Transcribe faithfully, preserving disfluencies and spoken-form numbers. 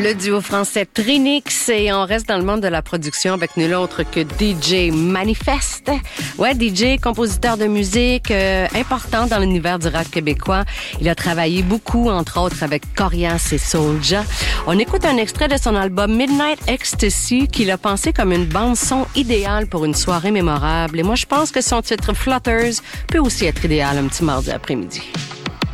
Le duo français Trinix et on reste dans le monde de la production avec nul autre que D J Manifest. Ouais, D J, compositeur de musique euh, important dans l'univers du rap québécois. Il a travaillé beaucoup, entre autres, avec Corias et Soulja. On écoute un extrait de son album Midnight Ecstasy qu'il a pensé comme une bande-son idéale pour une soirée mémorable. Et moi, je pense que son titre Flutters peut aussi être idéal un petit mardi après-midi.